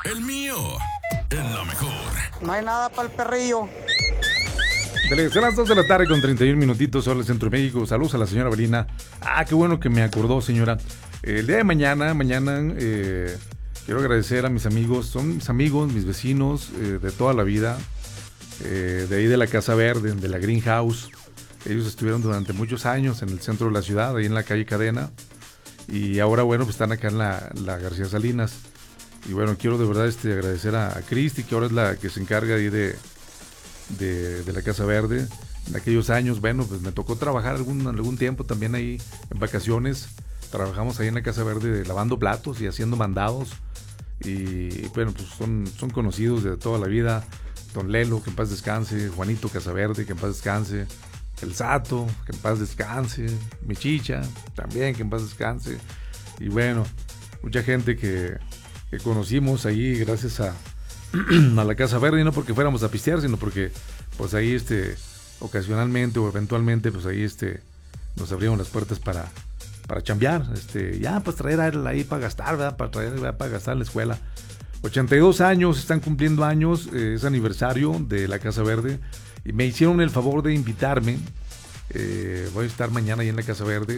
El mío, en la mejor. No hay nada para el perrillo. Son las 2 de la tarde con 31 minutitos, hora del Centro de México. Saludos a la señora Belina. Qué bueno que me acordó, señora. El día de mañana, quiero agradecer a mis amigos. Son mis amigos, mis vecinos de toda la vida. De ahí de la Casa Verde, de la Greenhouse. Ellos estuvieron durante muchos años en el centro de la ciudad, ahí en la calle Cadena. Y ahora, pues están acá en la García Salinas. Y bueno, quiero de verdad agradecer a Cristi, que ahora es la que se encarga ahí de la Casa Verde. En aquellos años, pues me tocó trabajar algún tiempo también ahí en vacaciones. Trabajamos ahí en la Casa Verde lavando platos y haciendo mandados. Y bueno, pues son conocidos de toda la vida. Don Lelo, que en paz descanse. Juanito Casaverde, que en paz descanse. El Sato, que en paz descanse. Mi Chicha, también que en paz descanse. Y bueno, mucha gente que conocimos ahí gracias a la Casa Verde, y no porque fuéramos a pistear, sino porque pues ahí ocasionalmente o eventualmente pues ahí nos abrieron las puertas para chambear, pues traer ahí para gastar, ¿verdad? Para gastar en la escuela. 82 años, están cumpliendo años, es aniversario de la Casa Verde, y me hicieron el favor de invitarme. Voy a estar mañana ahí en la Casa Verde.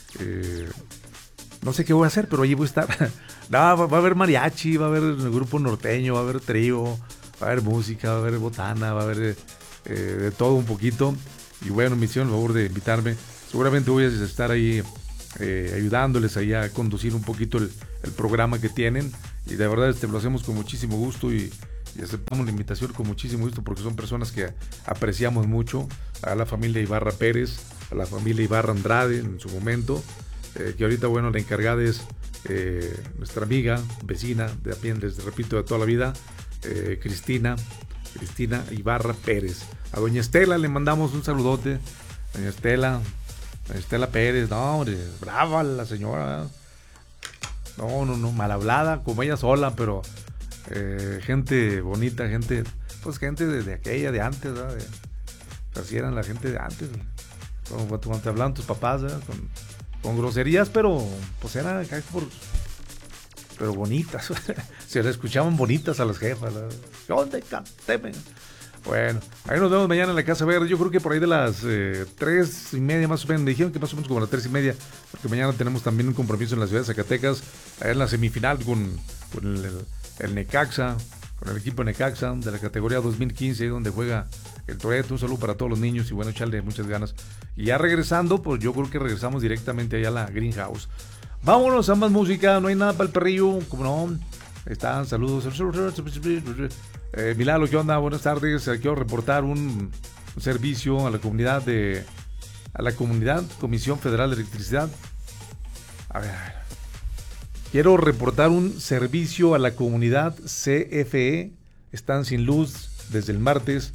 No sé qué voy a hacer, pero allí voy a estar. No, va a haber mariachi, va a haber grupo norteño, va a haber trío, va a haber música, va a haber botana, va a haber de todo un poquito. Y bueno, me hicieron el favor de invitarme. Seguramente voy a estar ahí ayudándoles ahí a conducir un poquito el programa que tienen. Y de verdad lo hacemos con muchísimo gusto y aceptamos la invitación con muchísimo gusto, porque son personas que apreciamos mucho. A la familia Ibarra Pérez, a la familia Ibarra Andrade en su momento, que ahorita, la encargada es nuestra amiga, vecina, les repito, de toda la vida, Cristina Ibarra Pérez. A doña Estela le mandamos un saludote. Doña Estela Pérez, no, hombre, brava la señora. No, mal hablada, como ella sola, pero gente bonita, gente de aquella, de antes, ¿verdad? Así eran la gente de antes, cuando te hablaban tus papás, ¿verdad? Con groserías, pero pues eran acá pero bonitas. Se le escuchaban bonitas a las jefas, ¿verdad? ¿Dónde cantemen? Bueno, ahí nos vemos mañana en la Casa Verde. Yo creo que por ahí de las 3:30 más o menos. Me dijeron que más o menos como las 3:30, porque mañana tenemos también un compromiso en la ciudad de Zacatecas, allá en la semifinal con el Necaxa, con el equipo Necaxa de la categoría 2015, donde juega el Toreto. Un saludo para todos los niños y bueno, echarle muchas ganas. Y ya regresando, pues yo creo que regresamos directamente allá a la Greenhouse. Vámonos a más música. No hay nada para el perrillo, como no. Están, saludos. Milalo, ¿qué onda? Buenas tardes. Quiero reportar un servicio a la comunidad Comisión Federal de Electricidad. A ver. Quiero reportar un servicio a la comunidad CFE. Están sin luz desde el martes.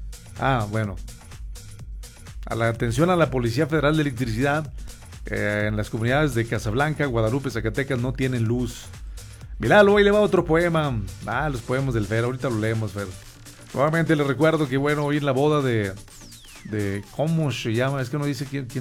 A la atención a la Policía Federal de Electricidad. En las comunidades de Casablanca, Guadalupe, Zacatecas no tienen luz. Miralo, hoy le va otro poema. Los poemas del Fer, ahorita lo leemos, Fer. Nuevamente les recuerdo que hoy en la boda de ¿cómo se llama? Es que no dice quién.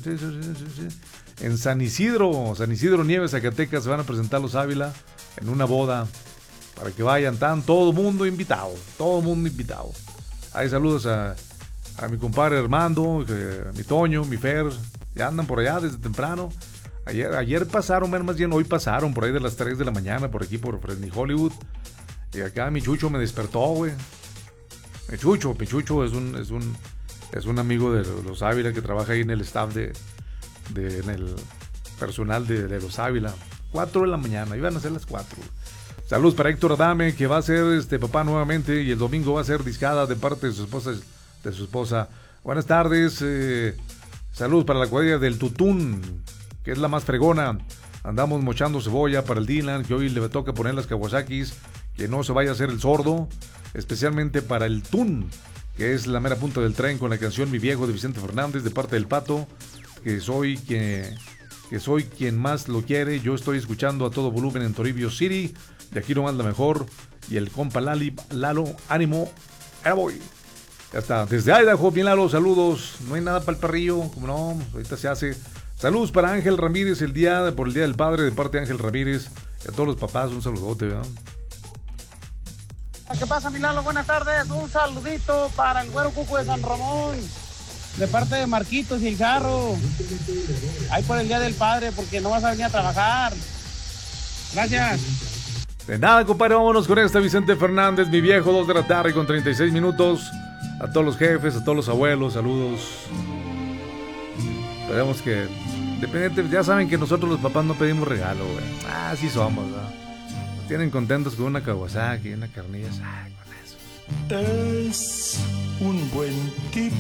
En San Isidro Nieves, Zacatecas, se van a presentar los Ávila en una boda. Para que vayan, todo mundo invitado. Ahí saludos a mi compadre Armando, a mi Toño, mi Fer. Ya andan por allá desde temprano. Ayer pasaron, más bien hoy pasaron por ahí de las 3 de la mañana, por aquí por Fresney Hollywood. Y acá mi Chucho me despertó, güey. Mi Chucho es un amigo de los Ávila que trabaja ahí en el staff en el personal de los Ávila. 4 de la mañana, iban a ser las 4. Saludos para Héctor Adame, que va a ser papá nuevamente, y el domingo va a ser discada de parte de su esposa. Buenas tardes. Saludos para la cuadrilla del Tutún, que es la más fregona. Andamos mochando cebolla para el Dylan, que hoy le toca poner las Kawasakis, que no se vaya a hacer el sordo. Especialmente para el Tun, que es la mera punta del tren, con la canción Mi Viejo de Vicente Fernández, de parte del Pato, que soy quien más lo quiere. Yo estoy escuchando a todo volumen en Toribio City, de aquí nomás la mejor. Y el compa Lalo, ánimo, ahora voy. Ya está, desde Idaho, bien Lalo, saludos. No hay nada para el perrillo, como no, ahorita se hace. Saludos para Ángel Ramírez por el Día del Padre, de parte de Ángel Ramírez. Y a todos los papás, un saludote, ¿verdad? ¿Qué pasa, Milano? Buenas tardes. Un saludito para el Güero Cuco de San Ramón, de parte de Marquitos y el Jarro. Ahí por el Día del Padre, porque no vas a venir a trabajar. Gracias. De nada, compadre, vámonos con esta. Vicente Fernández, mi viejo, 2 de la tarde con 36 minutos. A todos los jefes, a todos los abuelos, saludos. Esperemos que, dependiente, ya saben que nosotros los papás no pedimos regalo, güey. Así somos, ¿no? Nos tienen contentos con una Kawasaki, una carnilla. Con eso. Es un buen tipo.